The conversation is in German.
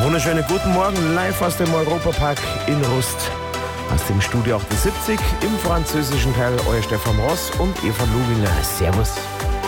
Wunderschönen guten Morgen, live aus dem Europapark in Rust. Aus dem Studio 78 im französischen Teil, euer Stefan Ross und Eva Luginger. Servus.